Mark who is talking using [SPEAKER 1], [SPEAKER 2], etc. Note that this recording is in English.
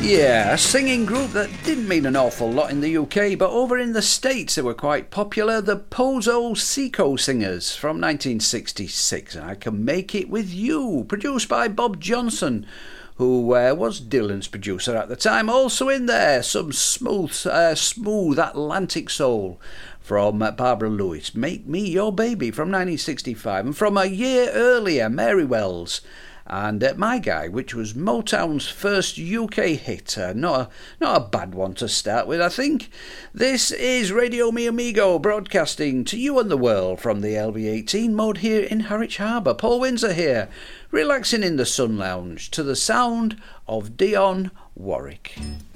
[SPEAKER 1] Yeah, a singing group that didn't mean an awful lot in the UK, but over in the States they were quite popular. The Pozo Seco Singers from 1966, and I Can Make It With You, produced by Bob Johnson, who was Dylan's producer at the time. Also in there, some smooth Atlantic soul from Barbara Lewis, Make Me Your Baby from 1965, and from a year earlier, Mary Wells and My Guy, which was Motown's first UK hit. Not a bad one to start with, I think. This is Radio Mi Amigo, broadcasting to you and the world from the LV18 mode here in Harwich Harbour. Paul Windsor here, relaxing in the sun lounge to the sound of Dionne Warwick.